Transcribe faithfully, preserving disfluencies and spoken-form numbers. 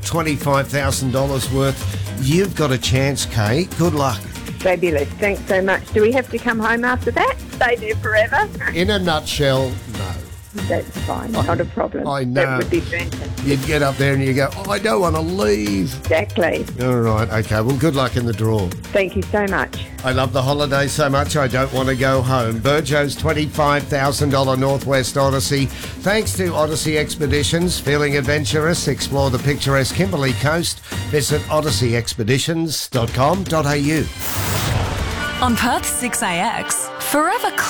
twenty-five thousand dollars worth. You've got a chance, Kay. Good luck. Fabulous. Thanks so much. Do we have to come home after that? Stay there forever? In a nutshell, no. That's fine. Not a problem. I know. That would be fantastic. You'd get up there and you go, oh, I don't want to leave. Exactly. All right, okay. Well, good luck in the draw. Thank you so much. I love the holiday so much I don't want to go home. Burjo's twenty-five thousand dollars Northwest Odyssey. Thanks to Odyssey Expeditions. Feeling adventurous? Explore the picturesque Kimberley coast. Visit odyssey expeditions dot com dot a u. On Perth six A X, forever